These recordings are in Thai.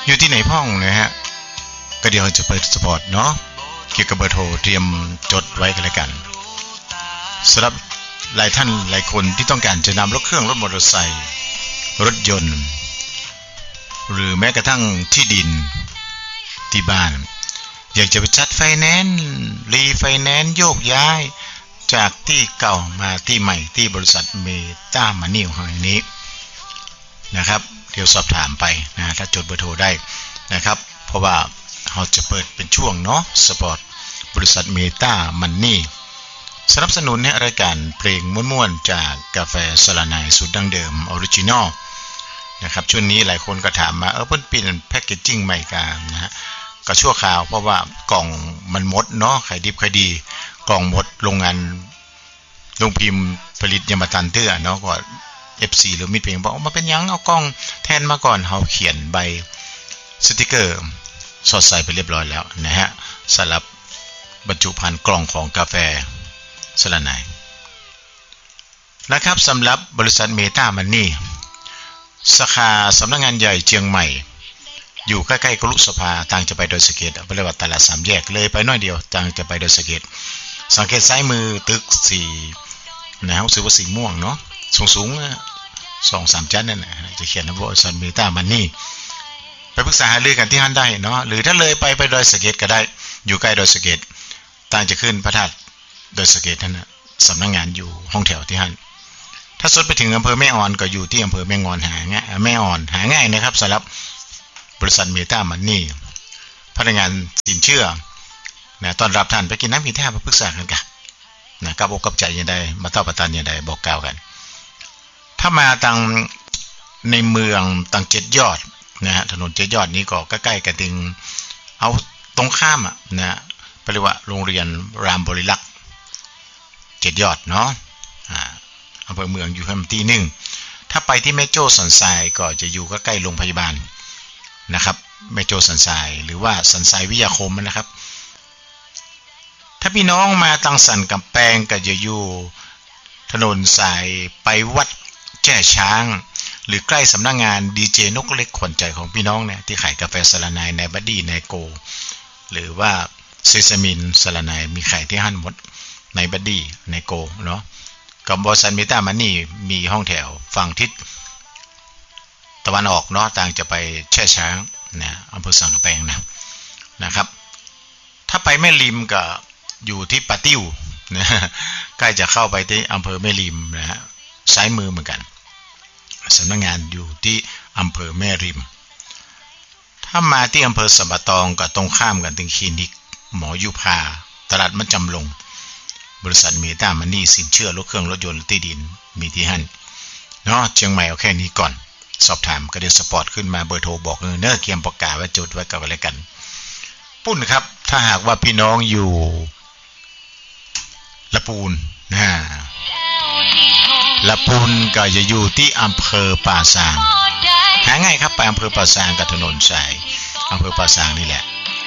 อยู่ที่ไหนพ่องนะฮะก็เดี๋ยวจะเปิดสปอร์ตเนาะเกี่ยวกับเบอร์โทรเตรียมจดไว้กันเลยกันสำหรับหลายท่านหลายคนที่ต้องการจะนำรถเครื่องรถมอเตอร์ไซค์รถยนต์หรือแม้กระทั่งที่ดินที่บ้านอยากจะไปจัดไฟแนนซ์รีไฟแนนซ์โยกย้ายจากที่เก่ามาที่ใหม่ที่บริษัทเมตามานิวแห่งนี้นะครับเดี๋ยวสอบถามไปนะถ้าจดเบอร์โทรได้นะครับเพราะว่าเราจะเปิดเป็นช่วงเนาะสปอร์ตบริษัทเมตามันนี่สนับสนุนให้รายการเพลงม่วนๆจากกาแฟสลาไนสูตรดั้งเดิมออริจินอลนะครับช่วงนี้หลายคนก็ถามมาเพิ่นเปลี่ยนแพ็คเกจจิ้งใหม่กันนะฮะก็ชั่วคราวเพราะว่ากล่องมันหมดเนาะขายดิบขายดีกล่องหมดโรงงานโรงพิมพ์ผลิตยามาตันเตื้อเนาะก็ FC หรือมิตรเพลงบอกมาเป็นยังเอากล้องแทนมาก่อนเฮาเขียนใบสติกเกอร์สอดใส่ไปเรียบร้อยแล้วนะฮะสำหรับบรรจุภัณฑ์กล่องของกาแฟสลาไนนะครับสำหรับบริษัทเมตามันนี่สาขาสำนักงานใหญ่เชียงใหม่อยู่ใกล้ๆกรุสภาทางจะไปดอยสะเก็ดเรียกว่าตลาดสามแยกเลยไปน้อยเดียวทางจะไปดอยสะเก็ดสังเกตซ้ายมือตึก4นะรู้สึกว่าสีม่วงเนาะสูงๆ 2-3 ชั้นนั่นน่ะจะเขียนว่าบริษัทเมตามันนี่ไปปรึกษาหารือกันที่ฮั่นได้เนาะหรือถ้าเลยไปดอยสะเก็ดก็ได้อยู่ใกล้ดอยสะเก็ดต่างจะขึ้นพระธาตุดอยสะเก็ดนั่นน่ะสำนักงานอยู่ห้องแถวที่ฮั่นถ้าสุดไปถึงอำเภอแม่อ่อนก็อยู่ที่อำเภอแม่งอนหาง่ายแม่อ่อนหาง่ายนะครับสำหรับบริษัทเมตามันนี่พนักงานสินเชื่อนะต้อนรับท่านไปกินน้ำกินท่ามาปรึกษากันกันนะกับอกกับใจยังได้มาเต้าประทานยังได้บอกกล่าวกันถ้ามาทางในเมืองต่าง7 ยอดนะฮะถนน7 ยอดนี้ก็ใกล้ๆกันถึงเอาตรงข้ามอ่ะนะเรียกว่าโรงเรียนรามบริลักษ์7 ยอดเนาะอำเภอเมืองอยู่ที่ 1ถ้าไปที่แม่โจ้สันทรายก็จะอยู่ใกล้ๆโรงพยาบาลนะครับแม่โจ้สันทรายหรือว่าสันทรายวิทยาคมนะครับถ้าพี่น้องมาตังสันกำแพงก็จะอยู่ถนนสายไปวัดแจ้ช้างหรือใกล้สำนักงานดีเจนกเล็กขวัญใจของพี่น้องเนี่ยที่ขายกาแฟสลาไนในบัดดี้ในโกหรือว่าเซซามินสลาไนมีขายที่ฮั่นหมดในบัดดี้ในโกเนาะกับบริษัทเมตามันนี่มีห้องแถวฝั่งทิศตะวันออกเนาะต่างจะไปแช่ช้างนะอำเภอสังกะแปงนะครับถ้าไปแม่ริมก็อยู่ที่ปะติ้วนะใกล้จะเข้าไปที่อำเภอแม่ริมนะฮะซ้ายมือเหมือนกันสำนักงานอยู่ที่อำเภอแม่ริมถ้ามาที่อำเภอสัมปะตองก็ตรงข้ามกันถึงคลินิกหมอยุพาตลาดมัดจำลงบริษัทเมตามันนี่สินเชื่อรถเครื่องรถยนต์ที่ดินมีที่หั่นเนาะเชียงใหม่เอาแค่นี้ก่อนสอบถามก็เดี๋ยวสปอร์ตขึ้นมาเบอร์โทรบอกเนอะเกียมประกาศไว้จดไว้กับอะไรกันปุ้นครับถ้าหากว่าพี่น้องอยู่ละปูนละปูนก็จะอยู่ที่อำเภอป่าซางหาง่ายครับไปอำเภอป่าซางกับถนนสายอำเภอป่าซางนี่แหละ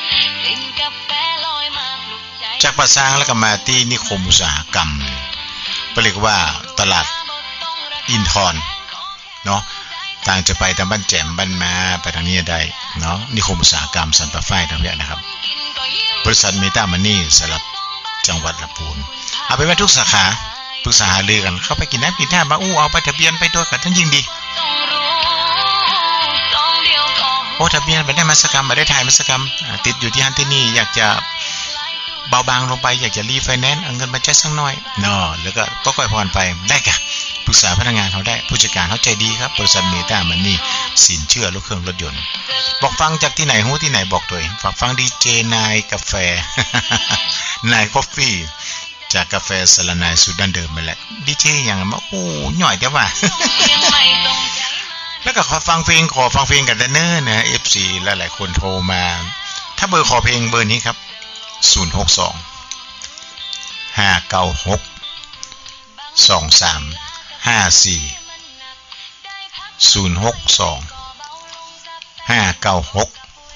จากป่าซางแล้วก็มาที่นิคมอุตสาหกรรมเรียกว่าตลาดอินทรเนาะต่างจะไปทางบ้านแจ่มบ้านมาไปทางนี้ได้เนาะนิคมอุตสาหกรรมสันป่าฝ้ายทางนี้นะครับบริษัทเมตามันนี่สำหรับจังหวัดลำพูนเอาไปไว้ทุกสาขาปรึกษาหารือกันเข้าไปกินน้ำกินท่ามาเอาไปทะเบียนไปตัวกันทั้งยิ่งดีโอ้ทะเบียนไปได้มาสกรรมมาได้ถ่ายมาสกรรมติดอยู่ที่ฮันที่นี่อยากจะเบาบางลงไปอยากจะรีไฟแนนซ์เอาเงินมาแจ้สักหน่อยเนาะแล้วก็ค่อยผ่อนไปได้ค่ะปรึกษาพนักงานเขาได้ผู้จัดการเขาใจดีครับบริษัทเมตามันนี่สินเชื่อรถเครื่องรถยนต์บอกฟังจากที่ไหนหูที่ไหนบอกตัวเองฝากฟังดีเจนายกาแฟ นายกาแฟจากกาแฟสลาไนสูตรดั้งเดิมมาแหละดีเจอย่างมาโอ้หน่อยแต่ว่า แล้วก็ขอฟังเพลงกันเน้อนะ FC หลายๆคนโทรมาถ้าเบอร์ขอเพลงเบอร์นี้ครับ062 596 2354 062 596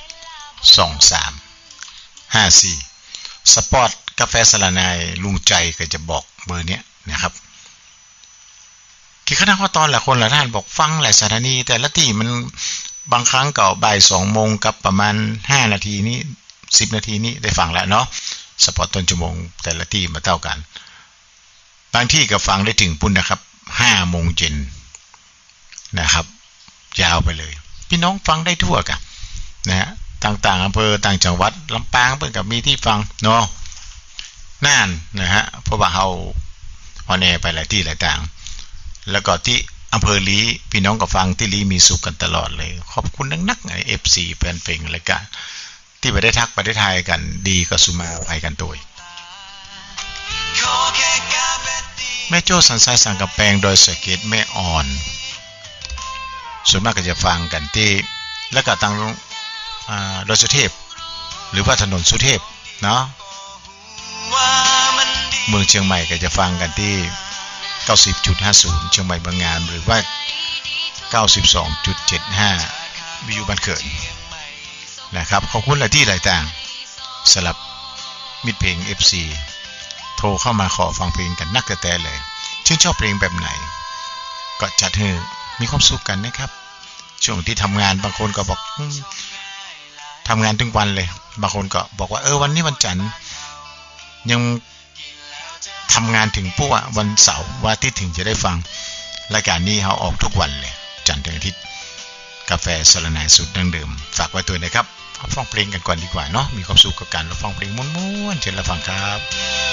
2354สปอร์ตกาแฟสลาไนลุงใจก็จะบอกเบอร์เนี้ยนะครับที่คณะข้อตอนหลายคนหลายท่านบอกฟังหลายสถานีแต่ละที่มันบางครั้งก็บ่าย2 โมงกับประมาณ5 นาทีนี้10 นาทีนี้ได้ฟังแล้วเนาะสปอตต้นชั่วโมงแต่ละที่มาเท่ากันบางที่ก็ฟังได้ถึงปุ่นนะครับ5 โมงเย็นนะครับยาวไปเลยพี่น้องฟังได้ทั่วกันนะฮะต่างๆอำเภอต่างจังหวัดลำปางเพิ่นก็มีที่ฟังเนาะน่านนะฮะเพราะว่าเฮาออนแอร์ไปหลายที่หลายต่างแล้วก็ที่อำเภอลีพี่น้องก็ฟังที่ลีมีสุขกันตลอดเลยขอบคุณนักๆไอ้ FC แฟนเพลงรายการที่ไปได้ทักไปได้ทายกันดีก็สุมาไปกันตัวแม่โจ้สันทรายสังกะแปงโดยสเก็ตแม่อ่อนส่วนมากก็จะฟังกันที่แล้วก็ทางดอยสุเทพหรือว่าถนนสุเทพเนาะเมืองเชียงใหม่ก็จะฟังกันที่ 90.50 เชียงใหม่บางงานหรือว่า 92.75 วิวบ้านเกิดนะครับขอบคุณหลายที่หลายต่างสลับมิตรเพลง FC โทรเข้ามาขอฟังเพลงกันนักแต่เลยชื่นชอบเพลงแบบไหนก็จัดให้มีความสุขกันนะครับช่วงที่ทำงานบางคนก็บอกทำงานทุกวันเลยบางคนก็บอกว่าวันนี้วันจันทร์ยังทำงานถึงปุ๊บวันเสาร์วันอาทิตย์ถึงจะได้ฟังรายการนี้เขาออกทุกวันเลยจันทร์ถึงอาทิตย์กาแฟสะระแหน่สูตรดั้งเดิมฝากไว้ตัวนะครับฟังเพลงกันก่อนดีกว่าเนาะมีความสุขกับการรับฟังเพลงม้วนๆเชิญรับฟังครับ